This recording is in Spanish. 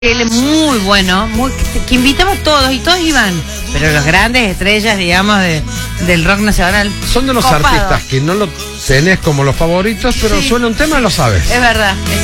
Él es muy bueno, que invitamos todos y todos iban, pero los grandes estrellas, digamos, del rock nacional. Son de los copados. artistas que no lo tenés como los favoritos, pero Sí. suena un tema y lo sabes. Es verdad.